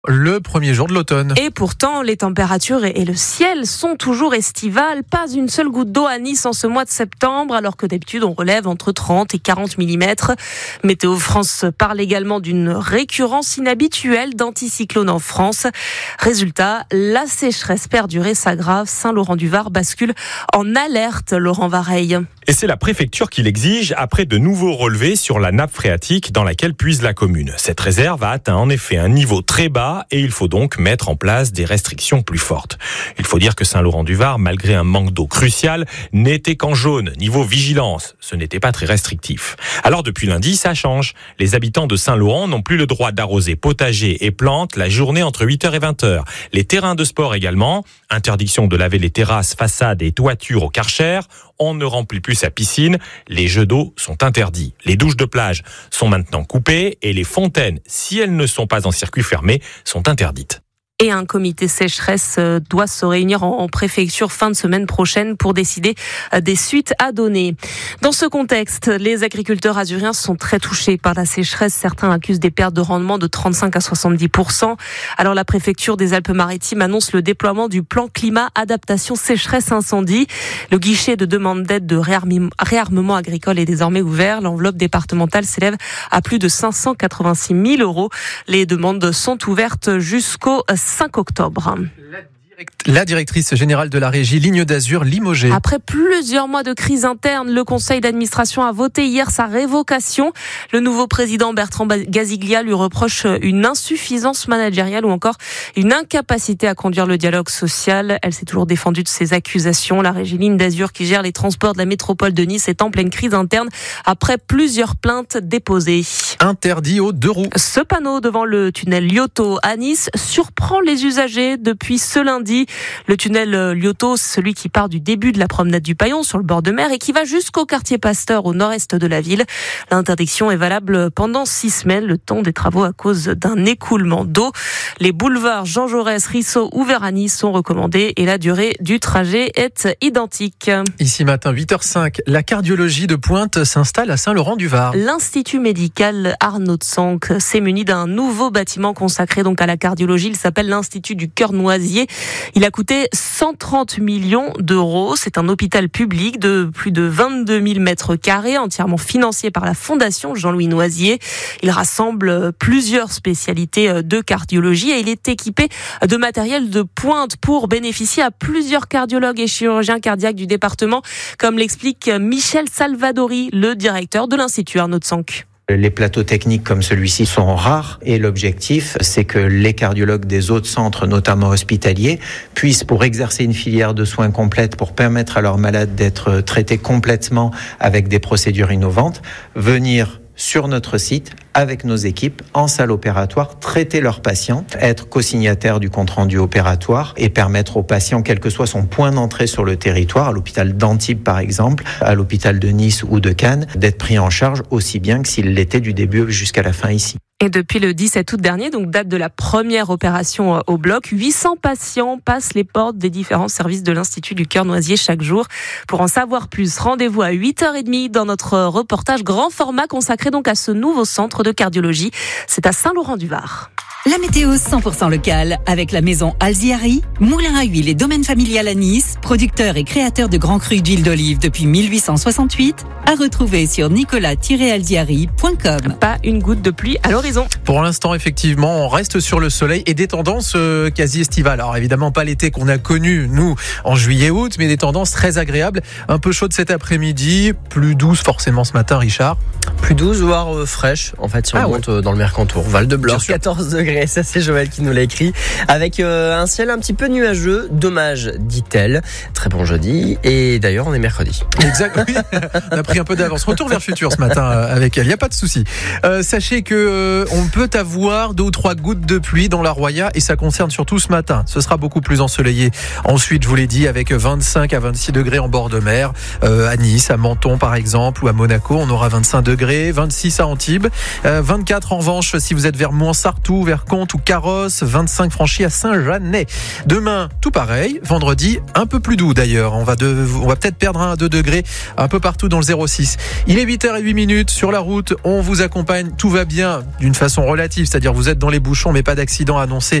Le premier jour de l'automne. Et pourtant, les températures et le ciel sont toujours estivales. Pas une seule goutte d'eau à Nice en ce mois de septembre, alors que d'habitude on relève entre 30 et 40 mm. Météo France parle également d'une récurrence inhabituelle d'anticyclones en France. Résultat, la sécheresse perdurée s'aggrave. Saint-Laurent-du-Var bascule en alerte, Laurent Vareille. Et c'est la préfecture qui l'exige après de nouveaux relevés sur la nappe phréatique dans laquelle puise la commune. Cette réserve a atteint en effet un niveau très bas et il faut donc mettre en place des restrictions plus fortes. Il faut dire que Saint-Laurent-du-Var, malgré un manque d'eau crucial, n'était qu'en jaune, niveau vigilance. Ce n'était pas très restrictif. Alors depuis lundi, ça change. Les habitants de Saint-Laurent n'ont plus le droit d'arroser potagers et plantes la journée entre 8h et 20h. Les terrains de sport également. Interdiction de laver les terrasses, façades et toitures au Karcher. On ne remplit plus sa piscine, les jeux d'eau sont interdits. Les douches de plage sont maintenant coupées et les fontaines, si elles ne sont pas en circuit fermé, sont interdites. Et un comité sécheresse doit se réunir en préfecture fin de semaine prochaine pour décider des suites à donner. Dans ce contexte, les agriculteurs azuriens sont très touchés par la sécheresse. Certains accusent des pertes de rendement de 35 à 70%. Alors la préfecture des Alpes-Maritimes annonce le déploiement du plan climat adaptation sécheresse incendie. Le guichet de demande d'aide de réarmement agricole est désormais ouvert. L'enveloppe départementale s'élève à plus de 586 000 €. Les demandes sont ouvertes jusqu'au 5 octobre. La directrice générale de la régie Ligne d'Azur limogée. Après plusieurs mois de crise interne, le conseil d'administration a voté hier sa révocation. Le nouveau président Bertrand Gaziglia lui reproche une insuffisance managériale ou encore une incapacité à conduire le dialogue social. Elle s'est toujours défendue de ces accusations. La régie Ligne d'Azur qui gère les transports de la métropole de Nice est en pleine crise interne après plusieurs plaintes déposées. Interdit aux 2 roues. Ce panneau devant le tunnel Lyoto à Nice surprend les usagers depuis ce lundi. Le tunnel Lyoto, celui qui part du début de la promenade du Paillon sur le bord de mer et qui va jusqu'au quartier Pasteur au nord-est de la ville. L'interdiction est valable pendant 6 semaines, le temps des travaux à cause d'un écoulement d'eau. Les boulevards Jean Jaurès, Risso ou Vérani sont recommandés et la durée du trajet est identique. Ici matin, 8h05, la cardiologie de Pointe s'installe à Saint-Laurent-du-Var. L'Institut médical Arnaud de Sanck s'est muni d'un nouveau bâtiment consacré donc à la cardiologie. Il s'appelle l'Institut du Cœur Noisier. Il a coûté 130 millions €. C'est un hôpital public de plus de 22 000 mètres carrés, entièrement financé par la Fondation Jean-Louis Noisier. Il rassemble plusieurs spécialités de cardiologie et il est équipé de matériel de pointe pour bénéficier à plusieurs cardiologues et chirurgiens cardiaques du département, comme l'explique Michel Salvadori, le directeur de l'Institut Arnaud de Sanck. Les plateaux techniques comme celui-ci sont rares et l'objectif, c'est que les cardiologues des autres centres, notamment hospitaliers, puissent, pour exercer une filière de soins complète, pour permettre à leurs malades d'être traités complètement avec des procédures innovantes, venir sur notre site avec nos équipes en salle opératoire, traiter leurs patients, être co-signataire du compte-rendu opératoire et permettre aux patients, quel que soit son point d'entrée sur le territoire, à l'hôpital d'Antibes par exemple, à l'hôpital de Nice ou de Cannes, d'être pris en charge aussi bien que s'il l'était du début jusqu'à la fin ici. Et depuis le 17 août dernier, donc date de la première opération au bloc, 800 patients passent les portes des différents services de l'Institut du Cœur Noisier chaque jour. Pour en savoir plus, rendez-vous à 8h30 dans notre reportage grand format consacré donc à ce nouveau centre de cardiologie. C'est à Saint-Laurent-du-Var. La météo 100% locale avec la maison Alziari, moulin à huile et domaine familial à Nice, producteur et créateur de grands crus d'huile d'olive depuis 1868, à retrouver sur nicolas-alziari.com. Pas une goutte de pluie à l'horizon. Pour l'instant, effectivement, on reste sur le soleil et des tendances quasi estivales. Alors évidemment, pas l'été qu'on a connu, nous, en juillet-août, mais des tendances très agréables. Un peu chaudes cet après-midi, plus douces forcément ce matin, Richard. Plus douce, voire fraîche, en fait, si on monte dans le Mercantour. Val-de-Blore, 14 degrés, ça c'est Joël qui nous l'a écrit. Avec un ciel un petit peu nuageux, dommage, dit-elle. Très bon jeudi, et d'ailleurs on est mercredi. Exact, oui. On a pris un peu d'avance. Retour vers le futur ce matin avec elle, il n'y a pas de souci. Sachez que on peut avoir 2 ou 3 gouttes de pluie dans la Roya, et ça concerne surtout ce matin. Ce sera beaucoup plus ensoleillé. Ensuite, je vous l'ai dit, avec 25 à 26 degrés en bord de mer, à Nice, à Menton par exemple, ou à Monaco, on aura 25 degrés, 26 à Antibes, 24 en revanche si vous êtes vers Montsartou, vers Comte ou Carrosse, 25 franchis à Saint-Jeannet. Demain, tout pareil. Vendredi, un peu plus doux d'ailleurs. On va peut-être perdre 1 à 2 degrés un peu partout dans le 06. Il est 8h08 sur la route. On vous accompagne. Tout va bien. D'une d'une façon relative, c'est-à-dire vous êtes dans les bouchons mais pas d'accident annoncé